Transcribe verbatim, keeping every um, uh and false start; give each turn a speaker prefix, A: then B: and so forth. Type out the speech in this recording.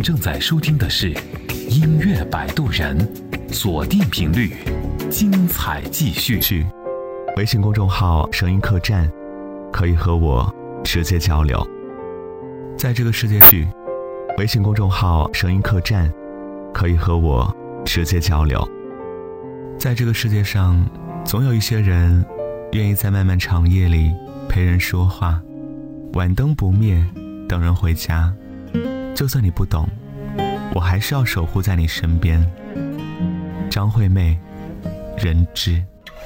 A: 您正在收听的是音乐摆渡人，锁定频率，精彩继续。
B: 去微信公众号声音客栈，可以和我直接交流。在这个世界去微信公众号声音客栈，可以和我直接交流。在这个世界上，总有一些人愿意在漫漫长夜里陪人说话，晚灯不灭，等人回家。就算你不懂，我还是要守护在你身边。张惠妹，人知。